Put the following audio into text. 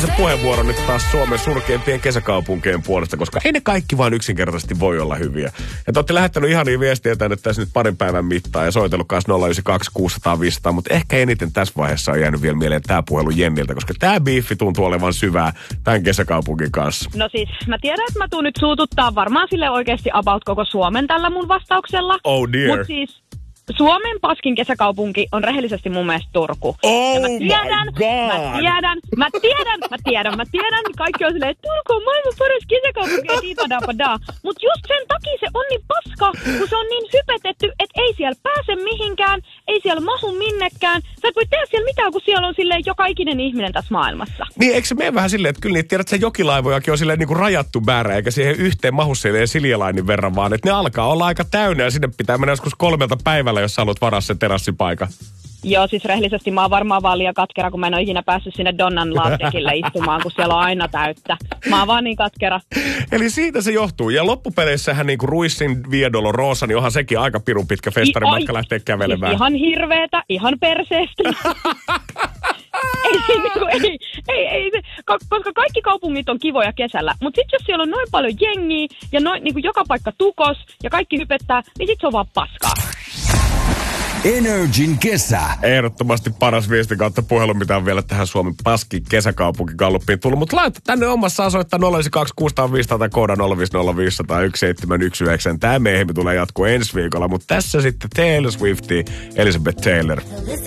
se puheenvuoro nyt taas Suomen surkeimpien kesäkaupunkien puolesta, koska ei ne kaikki vaan yksinkertaisesti voi olla hyviä. Ja te olette lähettänyt ihania viestiä tänne tässä nyt parin päivän mittaan ja soitellut kanssa 092 600 500, mutta ehkä eniten tässä vaiheessa on jäänyt vielä mieleen tämä puhelu Jenniltä, koska tämä biiffi tuntuu olevan syvää tämän kesäkaupunkin kanssa. No siis, mä tiedän, että mä tuun nyt suututtaa varmaan sille oikeasti about koko Suomen tällä mun vastauksella. Oh dear. Mut siis Suomen paskin kesäkaupunki on rehellisesti mun mielestä Turku. Oh ja mä tiedän, kaikki on silleen, että Turku on maailman paras kesäkaupunki ja diipadapadaa. Mut just sen takia se on niin paska, kun se on niin hypetetty, että ei siellä pääse mihinkään, ei siellä mahu minnekään. Sä et voi tehdä siellä mitään, kun siellä on silleen joka ikinen ihminen tässä maailmassa. Niin, eikö se mene vähän silleen, että kyllä niitä tiedät, että se jokilaivojakin on silleen niin kuin rajattu määrä, eikä siihen yhteen mahu silleen Siljalainin verran, vaan että ne alkaa olla aika täynnä ja sinne pitää mennä joskus 3 päivällä, jos sä haluat varaa sen terassipaikan. Joo, siis rehellisesti mä oon varmaan vaan liian katkera, kun mä en ole ikinä päässyt sinne Donnan laattekille istumaan, kun siellä on aina täyttä. Mä oon vaan niin katkera. Eli siitä se johtuu. Ja loppupeleissähän niin kuin Ruissin Via Dolorosa, niin onhan sekin aika pirun pitkä festarimatka lähteä kävelemään. Ihan hirveetä, ihan perseestä. ei, koska kaikki kaupungit on kivoja kesällä. Mutta sitten jos siellä on noin paljon jengiä ja noin niin kuin joka paikka tukos ja kaikki hypettää, niin sit se on vaan paskaa. Energin kesä. Ehdottomasti paras viesti kautta puhelu, mitä on vielä tähän Suomen paski kesäkaupunki Gallupiin tullut. Mutta laita tänne omassa osoittaa 092 600 tai kooda 050 1719. Tämä meihin tulee jatkuu ensi viikolla, mutta tässä sitten Taylor Swift, Elizabeth Taylor.